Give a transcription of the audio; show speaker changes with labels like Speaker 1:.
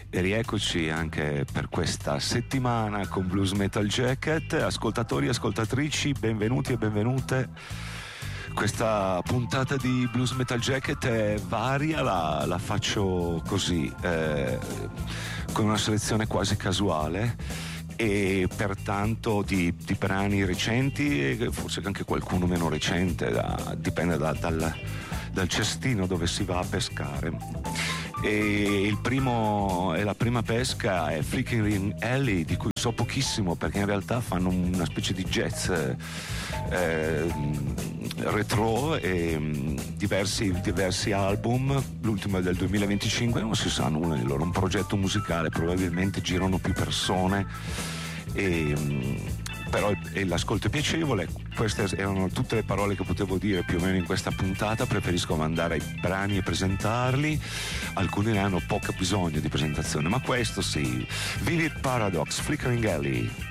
Speaker 1: E rieccoci anche per questa settimana con Blues Metal Jacket. Ascoltatori e ascoltatrici, benvenuti e benvenute. Questa puntata di Blues Metal Jacket è varia, la faccio così, con una selezione quasi casuale e pertanto di brani recenti e forse anche qualcuno meno recente, dipende dal cestino dove si va a pescare. E la prima pesca è Flickering Alley, di cui so pochissimo perché in realtà fanno una specie di jazz retro e diversi album. L'ultimo è del 2025, non si sa nulla di loro, un progetto musicale, probabilmente girano più persone però l'ascolto è piacevole. Queste erano tutte le parole che potevo dire più o meno in questa puntata. Preferisco mandare i brani e presentarli, alcuni ne hanno poco bisogno di presentazione, ma questo sì. Vivid Paradox, Flickering Alley.